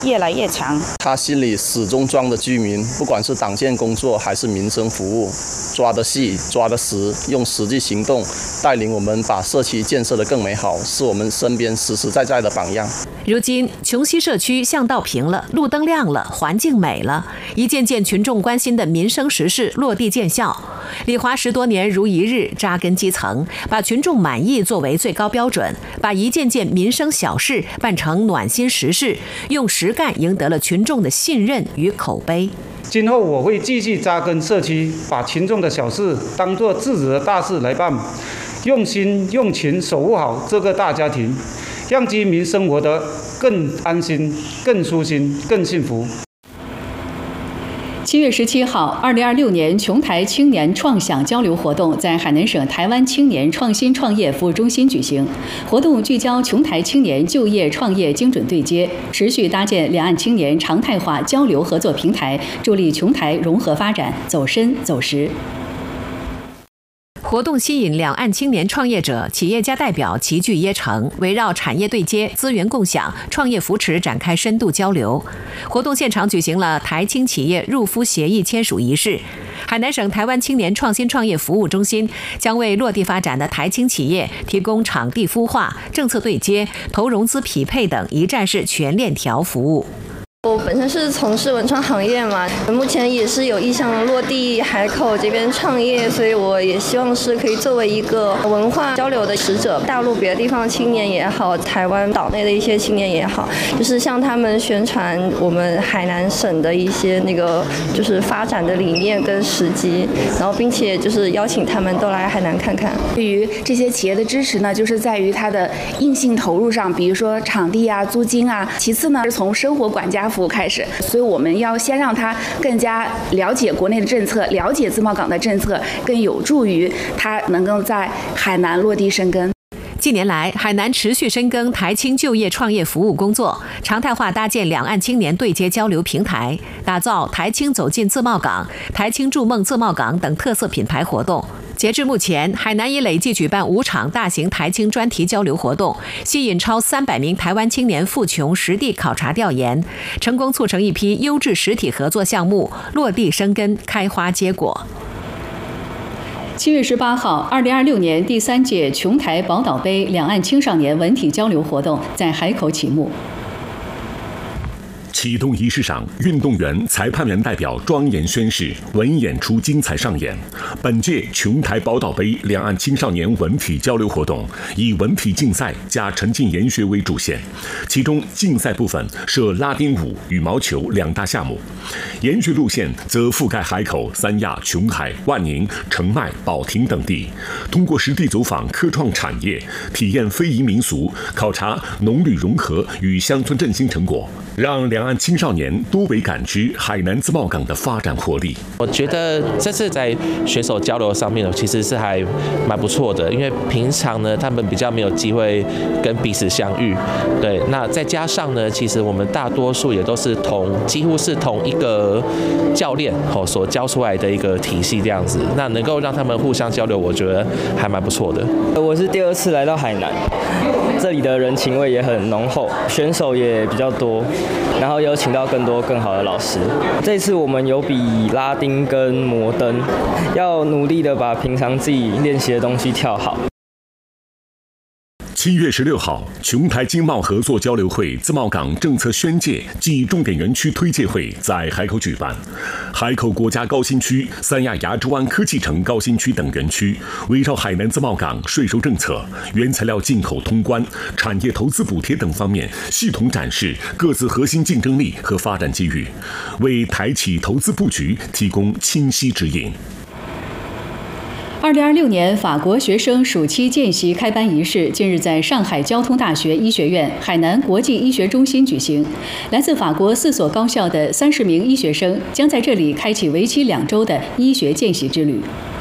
越来越强。 他心里始终装的居民，不管是党建工作还是民生服务，抓得细抓得实，用实际行动带领我们把社区建设得更美好，是我们身边实实在在的榜样。 如今琼溪社区巷道平了，路灯亮了，环境美了，一件件群众关心的民生实事落地见效。李华10多年如一日扎根基层，把群众满意作为最高标准，把一件件民生小事办成暖心实事，用实干赢得了群众的信任与口碑。 今后我会继续扎根社区，把群众的小事当作自己的大事来办，用心用情守护好这个大家庭，让居民生活得更安心、更舒心、更幸福。 7月17号，2026年琼台青年创想交流活动在海南省台湾青年创新创业服务中心举行。活动聚焦琼台青年就业创业精准对接，持续搭建两岸青年常态化交流合作平台，助力琼台融合发展，走深走实。 活动吸引两岸青年创业者、企业家代表齐聚椰城，围绕产业对接、资源共享、创业扶持展开深度交流。活动现场举行了台青企业入夫协议签署仪式。海南省台湾青年创新创业服务中心将为落地发展的台青企业提供场地孵化、政策对接、投融资匹配等一站式全链条服务。 我本身是从事文创行业嘛，目前也是有意向落地海口这边创业，所以我也希望是可以作为一个文化交流的使者，大陆别的地方的青年也好，台湾岛内的一些青年也好，就是向他们宣传我们海南省的一些就是发展的理念跟时机，然后并且就是邀请他们都来海南看看。 对于这些企业的支持呢，就是在于它的硬性投入上，比如说场地啊、租金啊，其次呢是从生活管家服务开始，所以我们要先让他更加了解国内的政策，了解自贸港的政策，更有助于他能够在海南落地生根。 近年来，海南持续深耕台青就业创业服务工作，常态化搭建两岸青年对接交流平台，打造台青走进自贸港、台青筑梦自贸港等特色品牌活动。截至目前，海南已累计举办5场大型台青专题交流活动，吸引超300名台湾青年赴琼实地考察调研，成功促成一批优质实体合作项目落地生根、开花结果。 7月18号，2026年第3届琼台宝岛杯两岸青少年文体交流活动在海口启幕。 启动仪式上，运动员、裁判员代表庄严宣誓，文演出精彩上演。本届琼台宝岛杯两岸青少年文体交流活动以文体竞赛加沉浸研学为主线，其中竞赛部分设拉丁舞、羽毛球2大项目，研学路线则覆盖海口、三亚、琼海、万宁、澄迈、保亭等地，通过实地走访科创产业，体验非遗民俗，考察农旅融合与乡村振兴成果，让两岸青少年多为感知海南自贸港的发展活力。 我觉得这次在选手交流上面其实是还蛮不错的，因为平常呢他们比较没有机会跟彼此相遇，对，那再加上呢，其实我们大多数也都是几乎是同一个教练所教出来的一个体系这样子，那能够让他们互相交流，我觉得还蛮不错的。 我是第2次来到海南，这里的人情味也很浓厚，选手也比较多，然后有请到更多更好的老师。这次我们有比拉丁跟摩登，要努力的把平常自己练习的东西跳好。 7月16号，琼台经贸合作交流会自贸港政策宣介暨重点园区推介会在海口举办。海口国家高新区、三亚牙洲湾科技城高新区等园区围绕海南自贸港税收政策、原材料进口通关、产业投资补贴等方面系统展示各自核心竞争力和发展机遇，为台企投资布局提供清晰指引。 2026年法国学生暑期见习开班仪式近日在上海交通大学医学院海南国际医学中心举行。来自法国4所高校的30名医学生将在这里开启为期2周的医学见习之旅。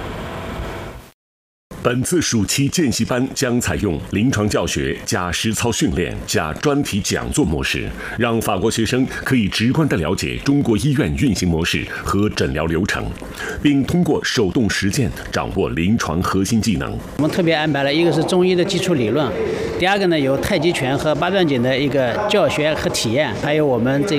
本次暑期见习班将采用临床教学加实操训练加专题讲座模式，让法国学生可以直观地了解中国医院运行模式和诊疗流程，并通过手动实践掌握临床核心技能。 我们特别安排了一个是中医的基础理论， 第二个呢，有太极拳和八段锦的一个教学和体验，还有我们